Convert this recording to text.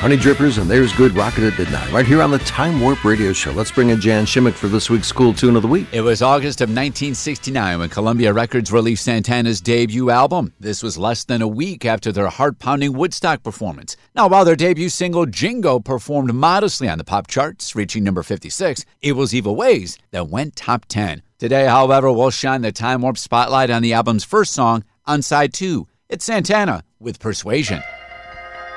Honey Drippers, and there's Good Rockin' at Midnight, right here on the Time Warp Radio Show. Let's bring in Jan Shimmick for this week's School Tune of the Week. It was August of 1969 when Columbia Records released Santana's debut album. This was less than a week after their heart-pounding Woodstock performance. Now, while their debut single, Jingo, performed modestly on the pop charts, reaching number 56, it was Evil Ways that went top 10. Today, however, we'll shine the Time Warp spotlight on the album's first song, on side 2. It's Santana with Persuasion.